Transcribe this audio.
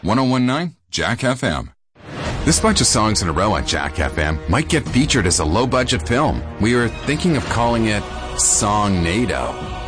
1019 Jack FM. This bunch of songs in a row on Jack FM might get featured as a low-budget film. We were thinking of calling it Songnado.